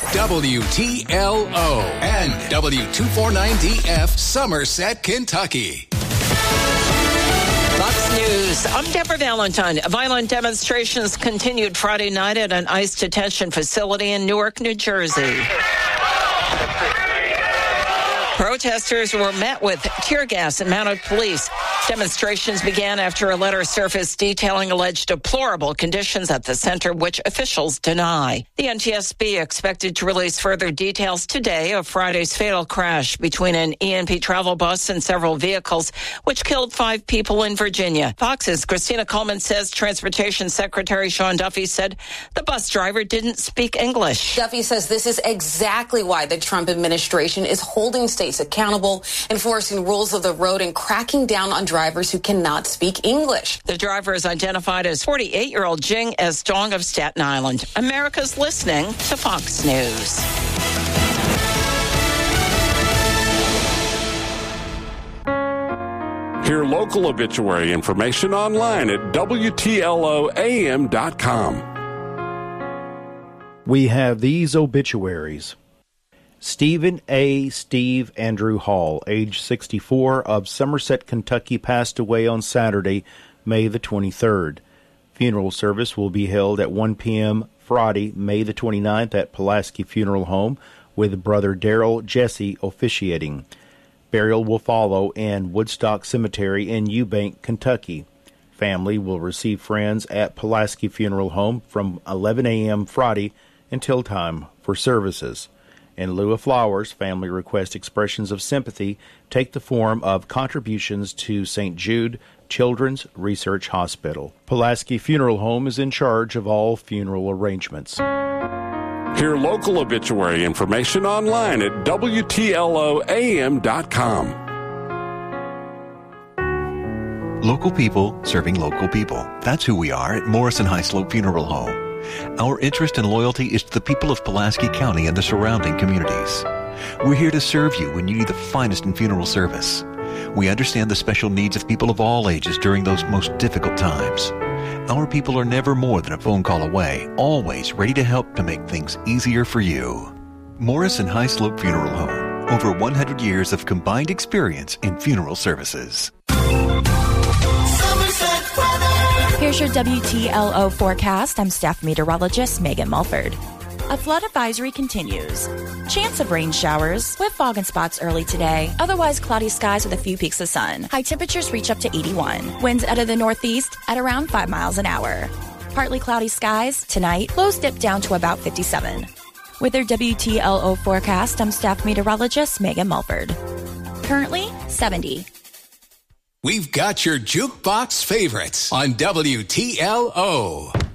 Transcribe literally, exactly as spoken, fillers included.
W T L O and W two forty-nine D F Somerset, Kentucky. Fox News. I'm Deborah Valentine. Violent demonstrations continued Friday night at an ICE detention facility in Newark, New Jersey. Protesters were met with tear gas and mounted police. Demonstrations began after a letter surfaced detailing alleged deplorable conditions at the center, which officials deny. The N T S B expected to release further details today of Friday's fatal crash between an E and P travel bus and several vehicles, which killed five people in Virginia. Fox's Christina Coleman says Transportation Secretary Sean Duffy said the bus driver didn't speak English. Duffy says this is exactly why the Trump administration is holding states accountable, enforcing rules of the road, and cracking down on drivers who cannot speak English. The driver is identified as forty-eight-year-old Jing S. Dong of Staten Island. America's listening to Fox News. Hear local obituary information online at W T L O A M dot com. We have these obituaries. Stephen A. Steve Andrew Hall, age sixty-four, of Somerset, Kentucky, passed away on Saturday, May the twenty-third. Funeral service will be held at one p.m. Friday, May the twenty-ninth at Pulaski Funeral Home, with Brother Darrell Jesse officiating. Burial will follow in Woodstock Cemetery in Eubank, Kentucky. Family will receive friends at Pulaski Funeral Home from eleven a.m. Friday until time for services. In lieu of flowers, family request expressions of sympathy take the form of contributions to Saint Jude Children's Research Hospital. Pulaski Funeral Home is in charge of all funeral arrangements. Hear local obituary information online at W T L O A M dot com. Local people serving local people. That's who we are at Morrison Highslope Funeral Home. Our interest and loyalty is to the people of Pulaski County and the surrounding communities. We're here to serve you when you need the finest in funeral service. We understand the special needs of people of all ages during those most difficult times. Our people are never more than a phone call away, always ready to help to make things easier for you. Morrison Highslope Funeral Home. Over one hundred years of combined experience in funeral services. Here's your W T L O forecast. I'm staff meteorologist Megan Mulford. A flood advisory continues. Chance of rain showers with fog and spots early today. Otherwise cloudy skies with a few peaks of sun. High temperatures reach up to eighty-one. Winds out of the northeast at around five miles an hour. Partly cloudy skies tonight. Lows dip down to about fifty-seven. With your W T L O forecast, I'm staff meteorologist Megan Mulford. Currently seventy. We've got your jukebox favorites on W T L O.